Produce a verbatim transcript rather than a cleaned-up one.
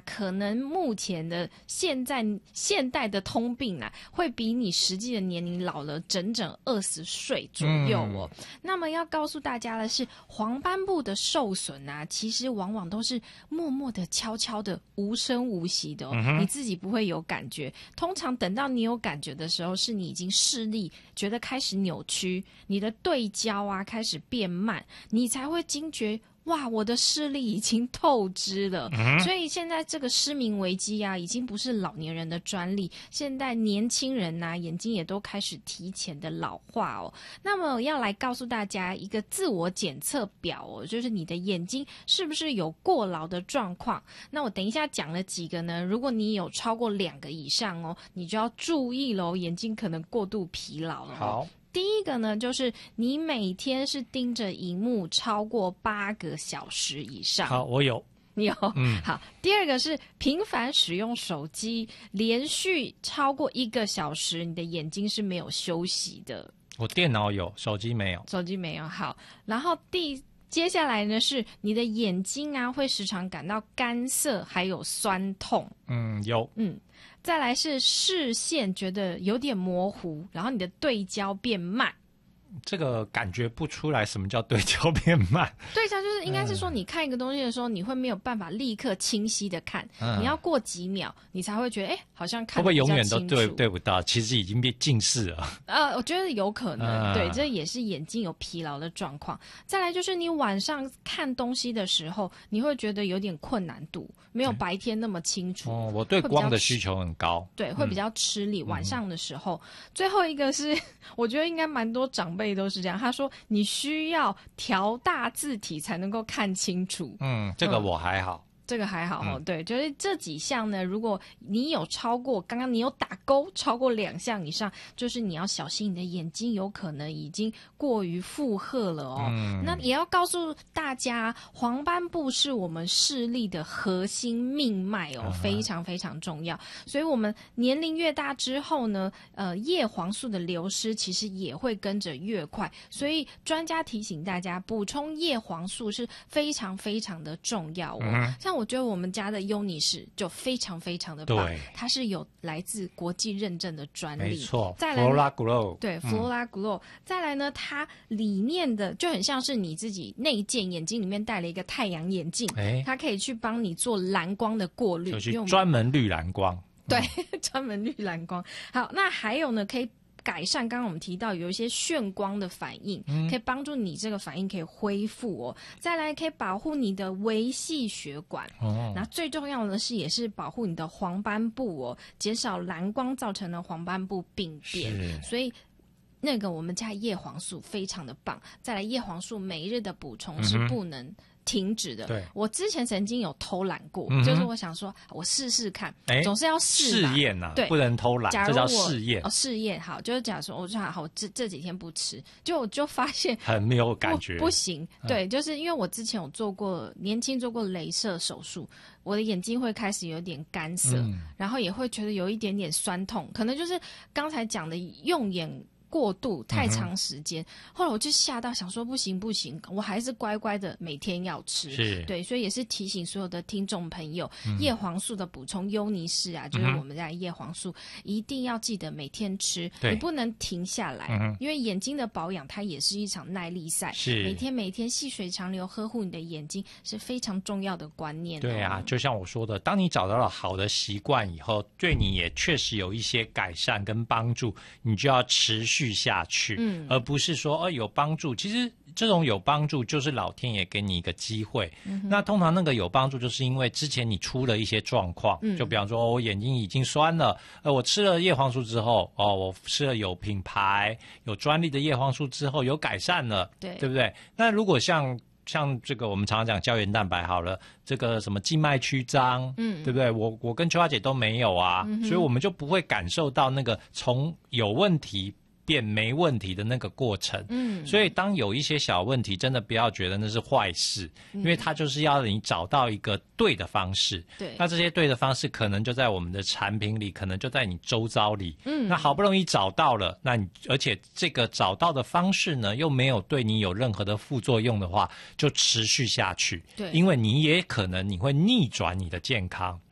可能目前的现在现代的通病啊，会比你实际的年龄老了整整二十岁左右哦。嗯、那么要告诉大家的是，黄斑部的受损啊，其实往往都是默默的、悄悄的、无声无息的哦，嗯、你自己不会有感觉。通常等到你有感觉的时候，是你已经视力觉得开始扭曲，你的对焦啊开始变慢，你才会惊觉。哇，我的视力已经透支了，嗯、所以现在这个失明危机啊，已经不是老年人的专利，现在年轻人啊，眼睛也都开始提前的老化哦。那么要来告诉大家一个自我检测表哦，就是你的眼睛是不是有过劳的状况？那我等一下讲了几个呢？如果你有超过两个以上哦，你就要注意咯，眼睛可能过度疲劳了。 好。 第一个呢，就是你每天是盯着荧幕超过八个小时以上。 好，我有， 你有，嗯，好。第二个是频繁使用手机，连续超过一个小时，你的眼睛是没有休息的。 我电脑有，手机没有。 手机没有，好。然后第接下来呢，是你的眼睛啊，会时常感到干涩，还有酸痛。 嗯，有， 嗯。再来是视线觉得有点模糊，然后你的对焦变慢。 这个感觉不出来什么叫对焦变慢。 对焦就是应该是说，你看一个东西的时候，你会没有办法立刻清晰的看，嗯、你要过几秒，你才会觉得，哎，好像看得比较清楚。 会不会永远都对对不到？其实已经变近视了。 呃，我觉得有可能，嗯、对，这也是眼睛有疲劳的状况。再来就是你晚上看东西的时候，你会觉得有点困难度，没有白天那么清楚。 哦，我对光的需求很高， 对，会比较吃力。嗯、晚上的时候，嗯、最后一个是，我觉得应该蛮多长辈都是这样。他说你需要调大字体才能够看清楚。 嗯，这个我还好。 嗯这个还好哦，嗯、对，就是这几项呢，如果你有超过，刚刚你有打勾超过两项以上，就是你要小心你的眼睛有可能已经过于负荷了哦。嗯、那也要告诉大家，黄斑部是我们视力的核心命脉哦，嗯、非常非常重要。所以我们年龄越大之后呢，呃，叶黄素的流失其实也会跟着越快，所以专家提醒大家，补充叶黄素是非常非常的重要哦。嗯、像我觉得我们家的优妮氏就非常非常的棒，它是有来自国际认证的专利， 没错。 再来 Flora Glow， 对 Flora Glow，、嗯、再来呢，它里面的就很像是你自己内建眼睛里面戴了一个太阳眼镜，它可以去帮你做蓝光的过滤， 就是专门绿蓝光。 对，专门绿蓝光。好，那还有呢，可以改善刚刚我们提到有一些眩光的反应，嗯、可以帮助你这个反应可以恢复哦。再来可以保护你的微细血管，哦，那最重要的是也是保护你的黄斑部哦，减少蓝光造成的黄斑部病变。所以那个我们家叶黄素非常的棒。再来叶黄素每日的补充是不能、嗯停止的。 对， 我之前曾经有偷懒过， 嗯、 就是我想说，我试试看，总是要试试验呐， 对， 不能偷懒，这叫试验。 哦，试验好，就是假如说，我就好，我这这几天不吃，就我就发现很没有感觉， 不, 不行。 嗯、 对，就是因为我之前有做过年轻做过雷射手术，我的眼睛会开始有点干涩，嗯、然后也会觉得有一点点酸痛，可能就是刚才讲的用眼过度太长时间，嗯、后来我就吓到想说不行不行，我还是乖乖的每天要吃。 是， 对，所以也是提醒所有的听众朋友，嗯、叶黄素的补充优妮氏啊，就是我们家叶黄素，嗯、一定要记得每天吃，你不能停下来，嗯、因为眼睛的保养它也是一场耐力赛， 是每天每天细水长流呵护你的眼睛是非常重要的观念。 对啊，就像我说的，当你找到了好的习惯以后，对你也确实有一些改善跟帮助，你就要持续下去，嗯，而不是说哦有帮助。其实这种有帮助就是老天爷给你一个机会。嗯、那通常那个有帮助，就是因为之前你出了一些状况，嗯、就比方说、哦、我眼睛已经酸了，呃，我吃了叶黄素之后，哦，我吃了有品牌、有专利的叶黄素之后，有改善了， 对， 对不对？那如果像像这个我们常常讲胶原蛋白好了，这个什么静脉曲张，嗯，对不对？我我跟秋花姐都没有啊，嗯、所以我们就不会感受到那个从有问题变没问题的那个过程。嗯，所以当有一些小问题，真的不要觉得那是坏事，嗯、因为它就是要你找到一个对的方式。 对， 那这些对的方式可能就在我们的产品里，可能就在你周遭里。嗯，那好不容易找到了，那你而且这个找到的方式呢，又没有对你有任何的副作用的话，就持续下去。 对， 因为你也可能你会逆转你的健康。